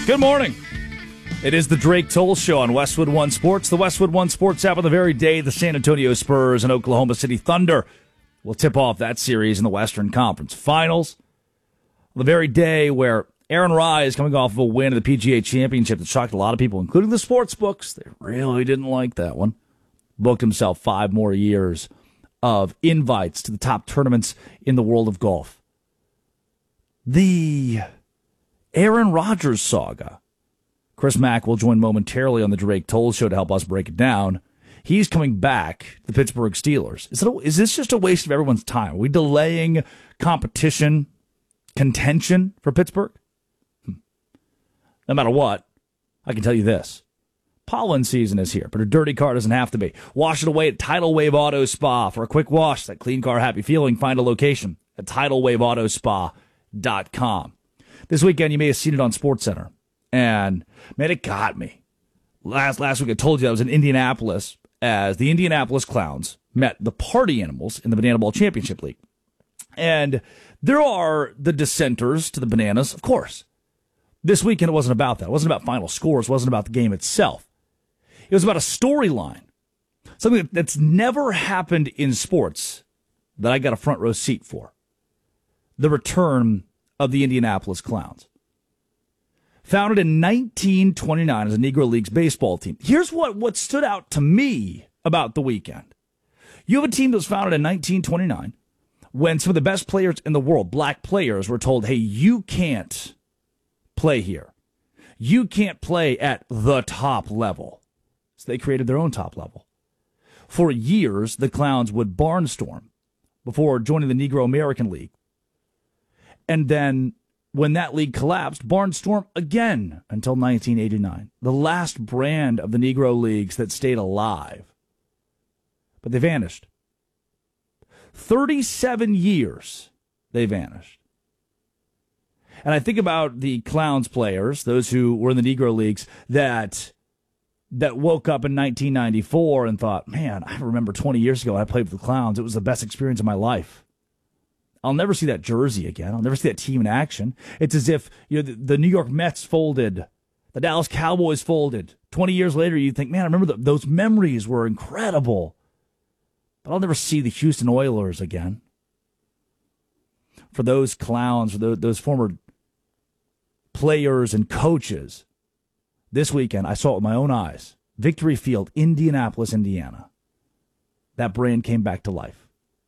Good morning. It is the Drake Toll Show on Westwood One Sports. The Westwood One Sports app on the very day the San Antonio Spurs and Oklahoma City Thunder will tip off that series in the Western Conference Finals. On the very day where Aaron Rai is coming off of a win at the PGA Championship that shocked a lot of people, including the sports books. They really didn't like that one. Booked himself 5 more years of invites to the top tournaments in the world of golf. The Aaron Rodgers saga. Chris Mack will join momentarily on the Drake Toll Show to help us break it down. He's coming back to the Pittsburgh Steelers. Is this just a waste of everyone's time? Are we delaying competition, contention for Pittsburgh? No matter what, I can tell you this. Pollen season is here, but a dirty car doesn't have to be. Wash it away at Tidal Wave Auto Spa. For a quick wash, that clean car, happy feeling, find a location at TidalWaveAutoSpa.com. This weekend, you may have seen it on SportsCenter. And, man, it got me. Last week I told you I was in Indianapolis as the Indianapolis Clowns met the Party Animals in the Banana Ball Championship League. And there are the dissenters to the Bananas, of course. This weekend it wasn't about that. It wasn't about final scores. It wasn't about the game itself. It was about a storyline. Something that's never happened in sports that I got a front row seat for. The return of the Indianapolis Clowns. Founded in 1929 as a Negro Leagues baseball team. Here's what stood out to me about the weekend. You have a team that was founded in 1929 when some of the best players in the world, black players, were told, hey, you can't play here. You can't play at the top level. So they created their own top level. For years, the Clowns would barnstorm before joining the Negro American League. And then when that league collapsed, barnstorm again until 1989. The last brand of the Negro Leagues that stayed alive. But they vanished. 37 years they vanished. And I think about the Clowns players, those who were in the Negro Leagues, that woke up in 1994 and thought, man, I remember 20 years ago I played with the Clowns. It was the best experience of my life. I'll never see that jersey again. I'll never see that team in action. It's as if the New York Mets folded, the Dallas Cowboys folded. 20 years later, you think, man, I remember those memories were incredible. But I'll never see the Houston Oilers again. For those Clowns, for those former players and coaches, this weekend I saw it with my own eyes. Victory Field, Indianapolis, Indiana. That brand came back to life.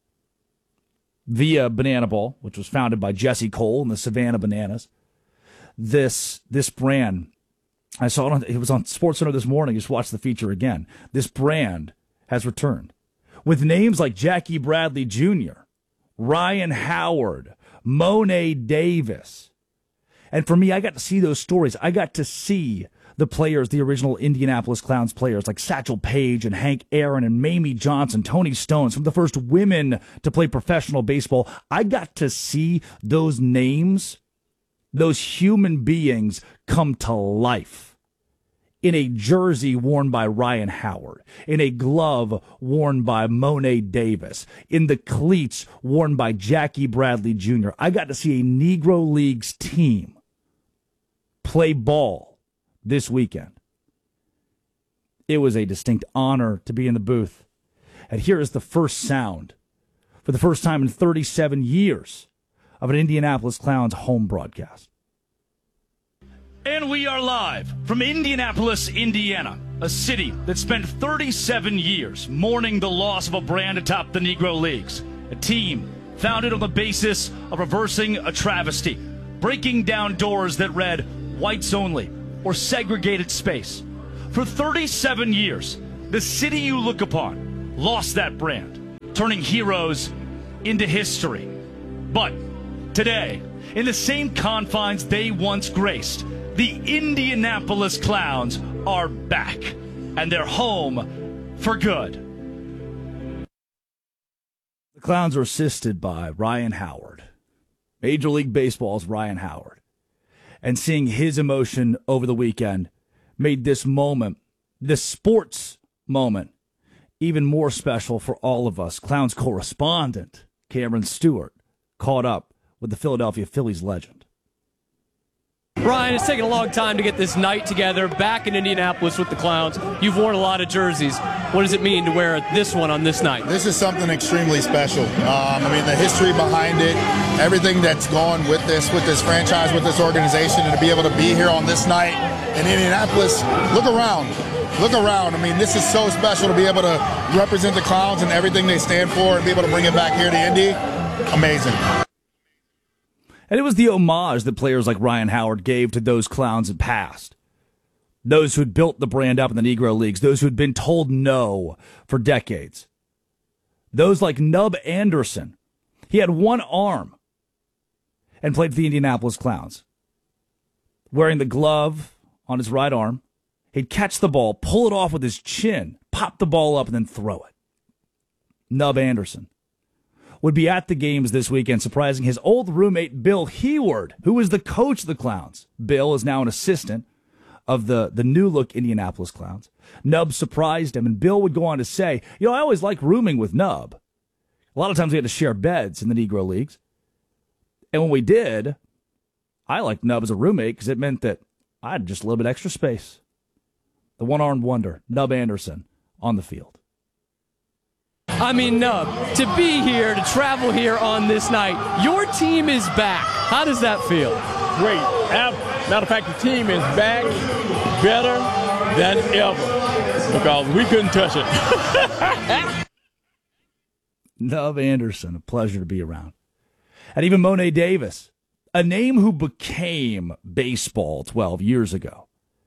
Via Banana Ball, which was founded by Jesse Cole and the Savannah Bananas. This brand, I saw it was on SportsCenter this morning. Just watched the feature again. This brand has returned with names like Jackie Bradley Jr., Ryan Howard, Monet Davis. And for me, I got to see those stories. I got to see the players, the original Indianapolis Clowns players like Satchel Paige and Hank Aaron and Mamie Johnson, Tony Stone, some of the first women to play professional baseball. I got to see those names, those human beings come to life in a jersey worn by Ryan Howard, in a glove worn by Monet Davis, in the cleats worn by Jackie Bradley Jr. I got to see a Negro Leagues team play ball this weekend. It was a distinct honor to be in the booth. And here is the first sound, for the first time in 37 years, of an Indianapolis Clowns home broadcast. And we are live from Indianapolis, Indiana, a city that spent 37 years mourning the loss of a brand atop the Negro Leagues, a team founded on the basis of reversing a travesty, breaking down doors that read whites only, or segregated space. For 37 years, the city you look upon lost that brand, turning heroes into history. But today, in the same confines they once graced, the Indianapolis Clowns are back, and they're home for good. The Clowns are assisted by Ryan Howard, Major League Baseball's Ryan Howard. And seeing his emotion over the weekend made this moment, this sports moment, even more special for all of us. Clowns correspondent Cameron Stewart caught up with the Philadelphia Phillies legend. Ryan, it's taken a long time to get this night together back in Indianapolis with the Clowns. You've worn a lot of jerseys. What does it mean to wear this one on this night? This is something extremely special. The history behind it, everything that's gone with this franchise, with this organization, and to be able to be here on this night in Indianapolis, look around. Look around. This is so special to be able to represent the Clowns and everything they stand for and be able to bring it back here to Indy. Amazing. And it was the homage that players like Ryan Howard gave to those Clowns in past. Those who had built the brand up in the Negro Leagues. Those who had been told no for decades. Those like Nub Anderson. He had one arm and played for the Indianapolis Clowns. Wearing the glove on his right arm, he'd catch the ball, pull it off with his chin, pop the ball up, and then throw it. Nub Anderson would be at the games this weekend, surprising his old roommate, Bill Heward, who was the coach of the Clowns. Bill is now an assistant of the new-look Indianapolis Clowns. Nub surprised him, and Bill would go on to say, I always liked rooming with Nub. A lot of times we had to share beds in the Negro Leagues. And when we did, I liked Nub as a roommate because it meant that I had just a little bit extra space. The one-armed wonder, Nub Anderson, on the field. Nub, to be here, to travel here on this night, your team is back. How does that feel? Great. Matter of fact, the team is back better than ever because we couldn't touch it. Nub Anderson, a pleasure to be around. And even Mo'ne Davis, a name who became baseball 12 years ago.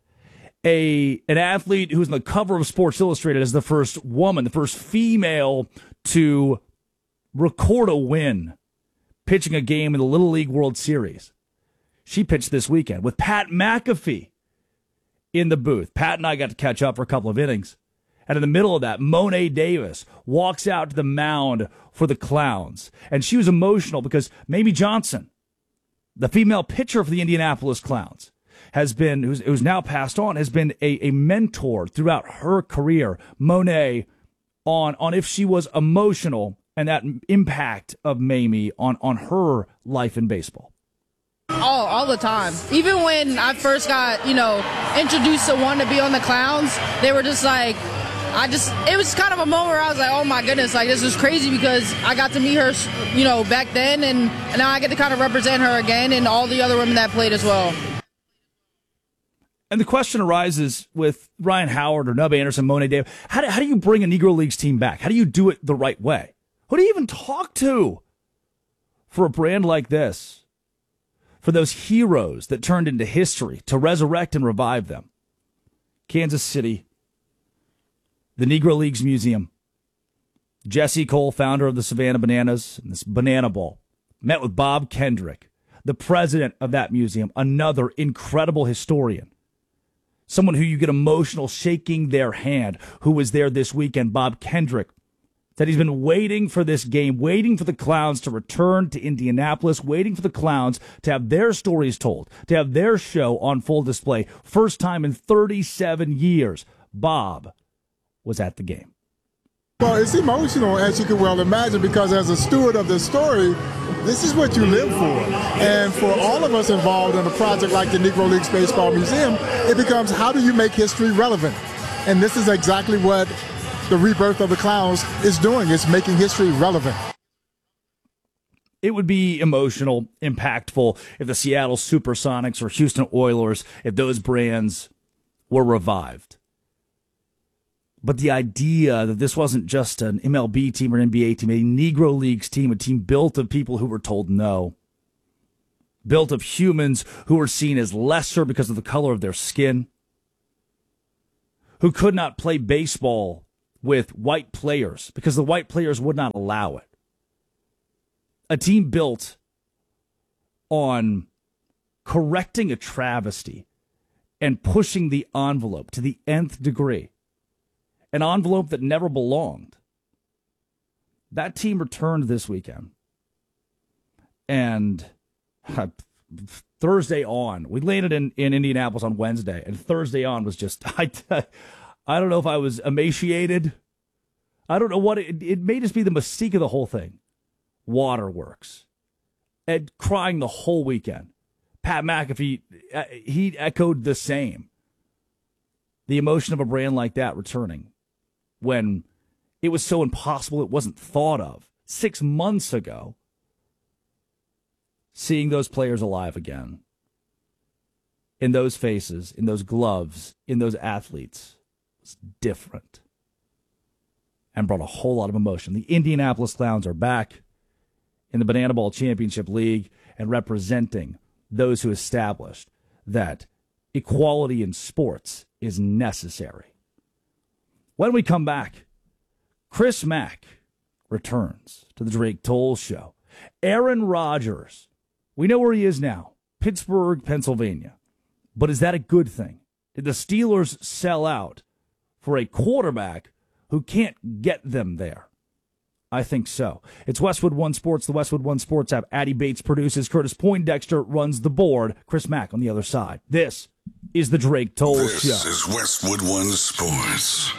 An athlete who was on the cover of Sports Illustrated as the first woman, the first female to record a win pitching a game in the Little League World Series. She pitched this weekend with Pat McAfee in the booth. Pat and I got to catch up for a couple of innings. And in the middle of that, Mo'ne Davis walks out to the mound for the Clowns. And she was emotional because Mamie Johnson, the female pitcher for the Indianapolis Clowns, who's now passed on, has been a mentor throughout her career. Mo'ne, on if she was emotional and that impact of Mamie on her life in baseball. All the time. Even when I first got, introduced to wanting to be on the Clowns, they were just like, it was kind of a moment where I was like, oh my goodness, this is crazy because I got to meet her, back then, and now I get to kind of represent her again and all the other women that played as well. And the question arises with Ryan Howard or Nub Anderson, Mo'ne Davis. How do you bring a Negro Leagues team back? How do you do it the right way? Who do you even talk to for a brand like this? For those heroes that turned into history, to resurrect and revive them. Kansas City, the Negro Leagues Museum. Jesse Cole, founder of the Savannah Bananas and this Banana Ball, met with Bob Kendrick, the president of that museum, another incredible historian. Someone who you get emotional shaking their hand, who was there this weekend. Bob Kendrick said he's been waiting for this game, waiting for the Clowns to return to Indianapolis, waiting for the Clowns to have their stories told, to have their show on full display. First time in 37 years, Bob was at the game. Well, it's emotional, as you can well imagine, because as a steward of this story, this is what you live for. And for all of us involved in a project like the Negro Leagues Baseball Museum, it becomes, how do you make history relevant? And this is exactly what the rebirth of the Clowns is doing. It's making history relevant. It would be emotional, impactful if the Seattle Supersonics or Houston Oilers, if those brands were revived. But the idea that this wasn't just an MLB team or an NBA team, a Negro Leagues team, a team built of people who were told no, built of humans who were seen as lesser because of the color of their skin, who could not play baseball with white players because the white players would not allow it. A team built on correcting a travesty and pushing the envelope to the nth degree. An envelope that never belonged. That team returned this weekend. And Thursday on, we landed in Indianapolis on Wednesday, and Thursday on was just, I don't know if I was emaciated. I don't know what, it may just be the mystique of the whole thing. Waterworks. And crying the whole weekend. Pat McAfee, he echoed the same. The emotion of a brand like that returning when it was so impossible it wasn't thought of 6 months ago. Seeing those players alive again, in those faces, in those gloves, in those athletes, was different and brought a whole lot of emotion. The Indianapolis Clowns are back in the Banana Ball Championship League and representing those who established that equality in sports is necessary. When we come back, Chris Mack returns to the Drake Toll Show. Aaron Rodgers, we know where he is now, Pittsburgh, Pennsylvania. But is that a good thing? Did the Steelers sell out for a quarterback who can't get them there? I think so. It's Westwood One Sports, the Westwood One Sports app. Addie Bates produces. Curtis Poindexter runs the board. Chris Mack on the other side. This is the Drake Toll Show. This is Westwood One Sports.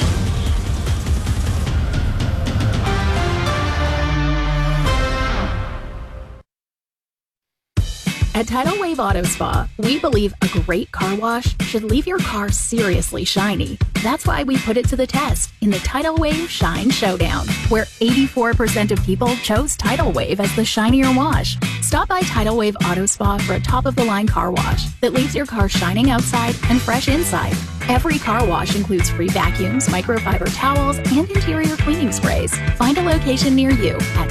At Tidal Wave Auto Spa, we believe a great car wash should leave your car seriously shiny. That's why we put it to the test in the Tidal Wave Shine Showdown, where 84% of people chose Tidal Wave as the shinier wash. Stop by Tidal Wave Auto Spa for a top-of-the-line car wash that leaves your car shining outside and fresh inside. Every car wash includes free vacuums, microfiber towels, and interior cleaning sprays. Find a location near you at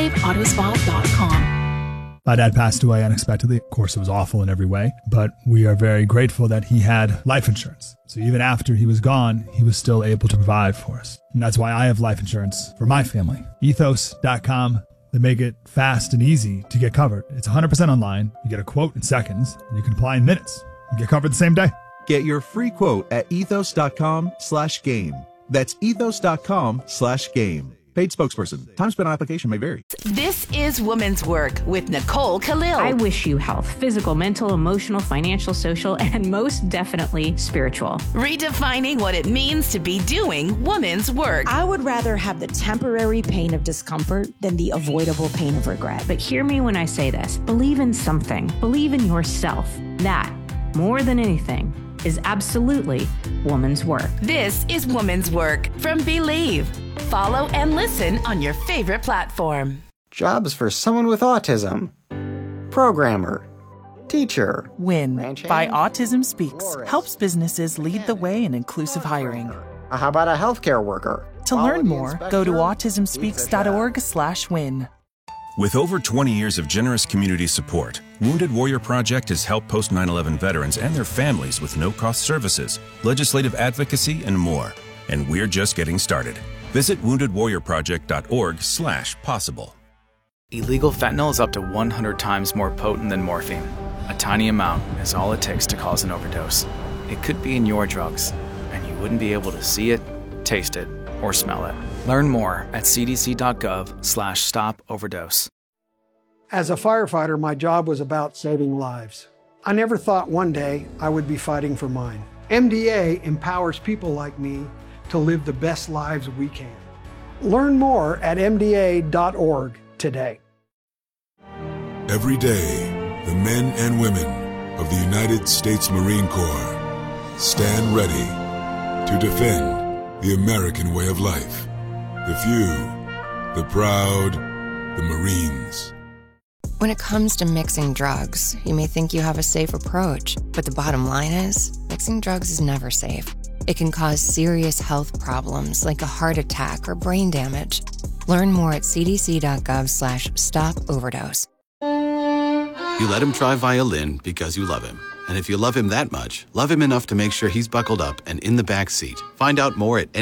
TidalWaveAutospa.com. My dad passed away unexpectedly. Of course, it was awful in every way, but we are very grateful that he had life insurance. So even after he was gone, he was still able to provide for us. And that's why I have life insurance for my family. Ethos.com. They make it fast and easy to get covered. It's 100% online. You get a quote in seconds, and you can apply in minutes. You get covered the same day. Get your free quote at ethos.com/game. That's ethos.com/game. Paid spokesperson. Time spent on application may vary. This is Women's Work with Nicole Khalil. I wish you health, physical, mental, emotional, financial, social, and most definitely spiritual. Redefining what it means to be doing women's work. I would rather have the temporary pain of discomfort than the avoidable pain of regret. But hear me when I say this. Believe in something. Believe in yourself. That, more than anything, is absolutely woman's work. This is Woman's Work from Believe. Follow and listen on your favorite platform. Jobs for someone with autism. Programmer. Teacher. WIN by Autism Speaks helps businesses lead the way in inclusive hiring. How about a healthcare worker? To learn more, go to autismspeaks.org/win. With over 20 years of generous community support, Wounded Warrior Project has helped post 9/11 veterans and their families with no-cost services, legislative advocacy, and more. And we're just getting started. Visit woundedwarriorproject.org/possible. Illegal fentanyl is up to 100 times more potent than morphine. A tiny amount is all it takes to cause an overdose. It could be in your drugs, and you wouldn't be able to see it, taste it, or smell it. Learn more at cdc.gov/stop-overdose. As a firefighter, my job was about saving lives. I never thought one day I would be fighting for mine. MDA empowers people like me to live the best lives we can. Learn more at MDA.org today. Every day, the men and women of the United States Marine Corps stand ready to defend the American way of life. The few, the proud, the Marines. When it comes to mixing drugs, you may think you have a safe approach, but the bottom line is, mixing drugs is never safe. It can cause serious health problems like a heart attack or brain damage. Learn more at cdc.gov/stop-overdose. You let him try violin because you love him. And if you love him that much, love him enough to make sure he's buckled up and in the back seat. Find out more at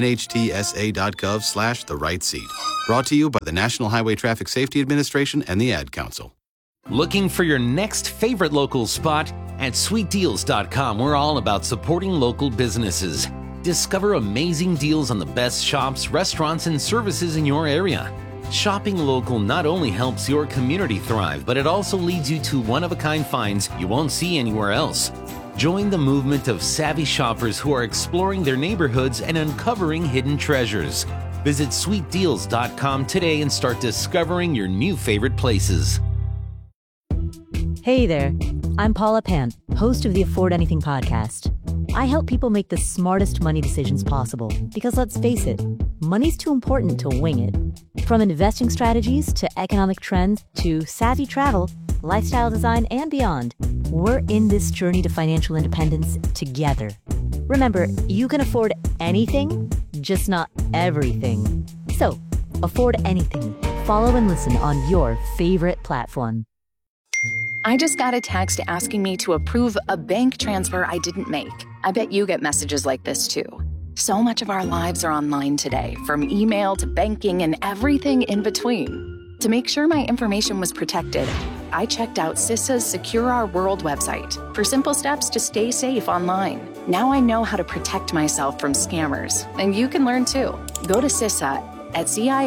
nhtsa.gov/the-right-seat. Brought to you by the National Highway Traffic Safety Administration and the Ad Council. Looking for your next favorite local spot? At sweetdeals.com, we're all about supporting local businesses. Discover amazing deals on the best shops, restaurants, and services in your area. Shopping local not only helps your community thrive, but it also leads you to one-of-a-kind finds you won't see anywhere else. Join the movement of savvy shoppers who are exploring their neighborhoods and uncovering hidden treasures. Visit sweetdeals.com today and start discovering your new favorite places. Hey there, I'm Paula Pant, host of the Afford Anything podcast. I help people make the smartest money decisions possible because, let's face it, money's too important to wing it. From investing strategies to economic trends to savvy travel, lifestyle design, and beyond, we're in this journey to financial independence together. Remember, you can afford anything, just not everything. So, afford anything. Follow and listen on your favorite platform. I just got a text asking me to approve a bank transfer I didn't make. I bet you get messages like this too. So much of our lives are online today, from email to banking and everything in between. To make sure my information was protected, I checked out CISA's Secure Our World website for simple steps to stay safe online. Now I know how to protect myself from scammers, and you can learn too. Go to CISA at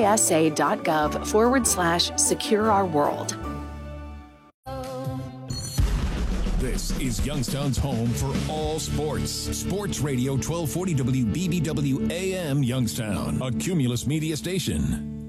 cisa.gov/Secure Our World. This is Youngstown's home for all sports. Sports Radio 1240 WBBW AM Youngstown, a Cumulus media station.